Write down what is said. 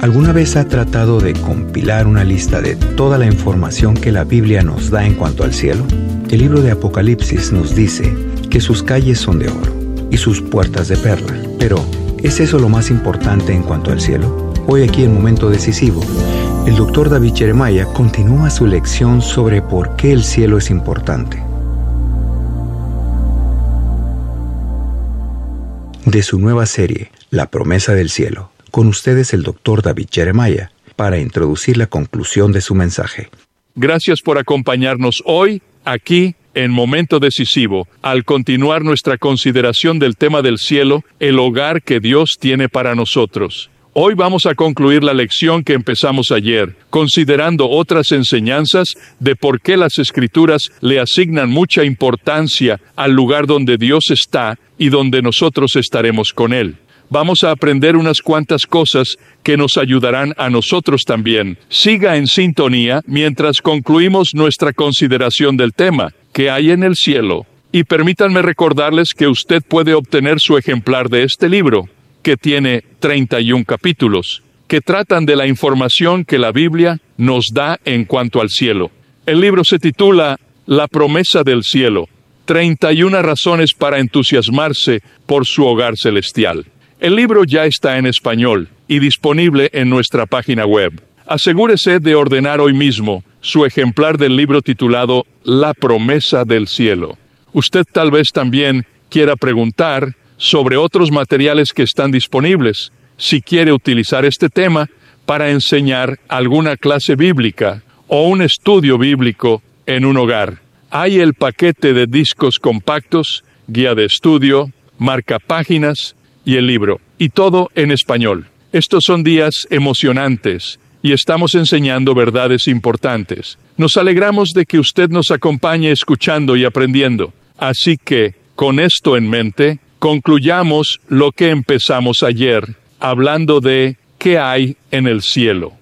¿Alguna vez ha tratado de compilar una lista de toda la información que la Biblia nos da en cuanto al cielo? El libro de Apocalipsis nos dice que sus calles son de oro y sus puertas de perla. Pero, ¿es eso lo más importante en cuanto al cielo? Hoy aquí en Momento Decisivo, el Dr. David Jeremiah continúa su lección sobre por qué el cielo es importante. De su nueva serie, La promesa del cielo, con ustedes el Dr. David Jeremiah, para introducir la conclusión de su mensaje. Gracias por acompañarnos hoy, aquí, en Momento Decisivo, al continuar nuestra consideración del tema del cielo, el hogar que Dios tiene para nosotros. Hoy vamos a concluir la lección que empezamos ayer, considerando otras enseñanzas de por qué las Escrituras le asignan mucha importancia al lugar donde Dios está y donde nosotros estaremos con Él. Vamos a aprender unas cuantas cosas que nos ayudarán a nosotros también. Siga en sintonía mientras concluimos nuestra consideración del tema, ¿qué hay en el cielo? Y permítanme recordarles que usted puede obtener su ejemplar de este libro, que tiene 31 capítulos, que tratan de la información que la Biblia nos da en cuanto al cielo. El libro se titula La promesa del cielo, 31 razones para entusiasmarse por su hogar celestial. El libro ya está en español y disponible en nuestra página web. Asegúrese de ordenar hoy mismo su ejemplar del libro titulado La promesa del cielo. Usted tal vez también quiera preguntar sobre otros materiales que están disponibles, si quiere utilizar este tema para enseñar alguna clase bíblica o un estudio bíblico en un hogar. Hay el paquete de discos compactos, guía de estudio, marcapáginas y el libro, y todo en español. Estos son días emocionantes y estamos enseñando verdades importantes. Nos alegramos de que usted nos acompañe escuchando y aprendiendo. Así que, con esto en mente, concluyamos lo que empezamos ayer, hablando de qué hay en el cielo.